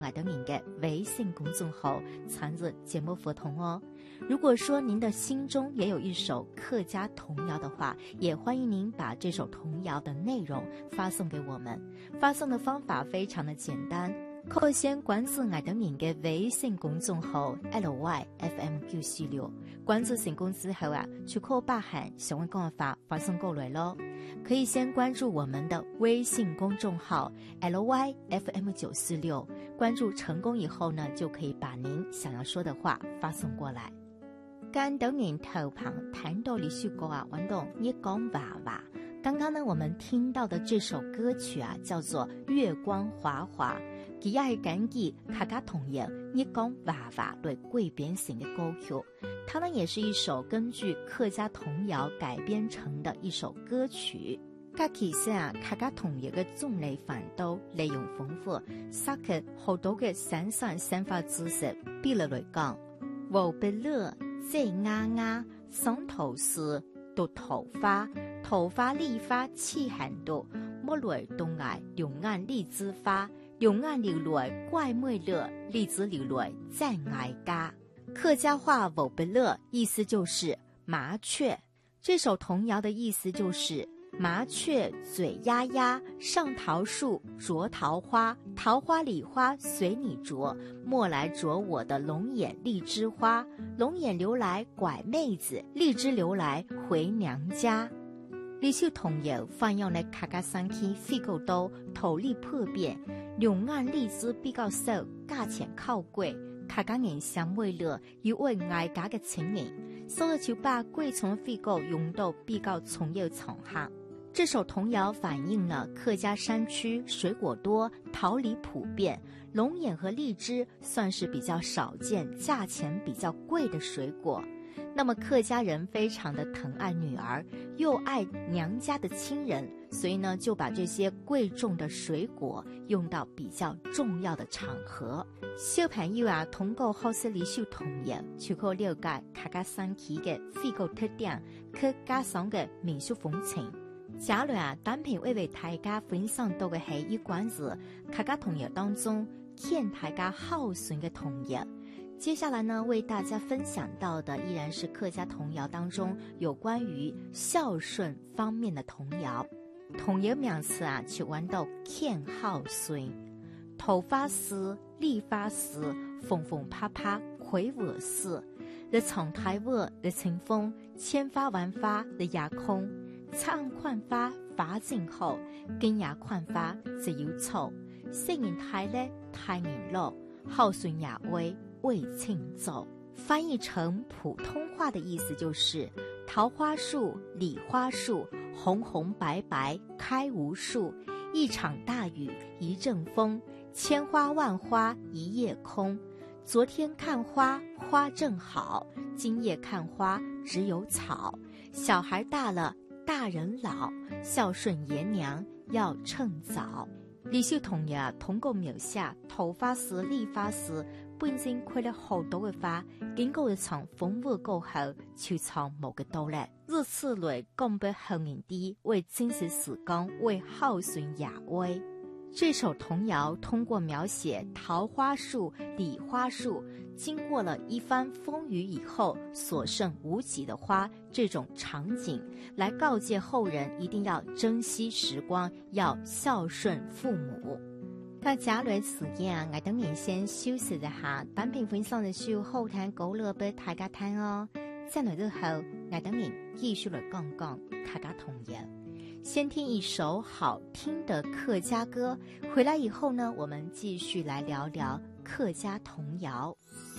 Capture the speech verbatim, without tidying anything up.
爱的您的微信公众号参与节目互动哦。如果说您的心中也有一首客家童谣的话，也欢迎您把这首童谣的内容发送给我们。发送的方法非常的简单，可先关注爱的您的微信公众号 L Y F M 九四六，关注成功之后啊，就可把喊想问讲法发送过来咯。可以先关注我们的微信公众号 L Y F M 九四六，关注成功以后呢，就可以把您想要说的话发送过来。干等年头旁谈到李旭国啊，玩动你讲娃娃。刚刚呢，我们听到的这首歌曲啊，叫做《月光华华》，佢也係根據客家童謠你講娃娃對改編成嘅歌曲。它呢也是一首根據客家童謠改編成的一首歌曲。佢其實啊，客家童謠嘅種類繁多，內容豐富，涉及好多嘅散散生活知識。比如嚟講，無不樂最啱啱，賞桃樹讀桃花，桃花梨花氣寒度，莫來東崖柳岸荔枝花，柳岸流來怪妹樂，荔枝流來在崖家。客家話無不樂意思就是麻雀。這首童謠的意思就是麻雀嘴丫丫，上桃樹啄桃花，桃花梨花隨你啄，莫來啄我的龍眼荔枝花，龍眼流來拐妹子，荔枝流來回娘家。呢首童謠翻用嚟客家山區非常多，土力普遍，柳岸荔枝比較少，價錢較貴。客家人想為了要為愛家嘅情人，所以就把貴重的廢果用到比較重要場合。這首童謠反映了客家山區水果多，桃李普遍，龍眼和荔枝算是比較少見，價錢比較貴的水果。那麼客家人非常的疼愛女兒，又愛娘家的親人，所以呢就把這些貴重的水果用到比較重要的場合。小朋友啊，通過學習呢首童謠，就可了解客家山區嘅非個特點，去加上嘅民俗風情。假如啊，單憑為為大家分享到嘅係一關子客家童謠當中勸大家孝順嘅童謠。接下來呢，為大家分享到的依然是客家童謠當中有關於孝順方面的童謠。童謠名詞啊，就玩到勸孝順。桃花絲、梨花絲，風風啪啪魁我似。日長台沃日清風，千花萬花日夜空。蒼寬花花正好，根也寬花只有草。雖然太叻太年老，孝順也為為慶祝。翻譯成普通話的意思就是桃花樹、梨花樹，紅紅白白開無數。一場大雨一陣風，千花萬花一夜空。昨天看花花正好，今夜看花只有草。小孩大了大人老，孝順爺娘要趁早。呢首童謠啊，通過描寫桃花絲、梨花絲本身開了好多嘅花，經過一場風雨過後，就草冇嘅多咧。如此類講俾後人啲，為珍惜時光，為孝順也為。這首童謠通過描寫桃花樹、梨花樹經過了一番風雨以後所剩無幾的花這種場景，來告誡後人一定要珍惜時光，要孝順父母。那假如時間啊，我等您先休息一下，單憑分享的時候後談高樂俾大家聽哦。再來之後，我等您繼續來講講客家童謠。先聽一首好聽的客家歌，回來以後呢，我們繼續來聊聊客家童謠。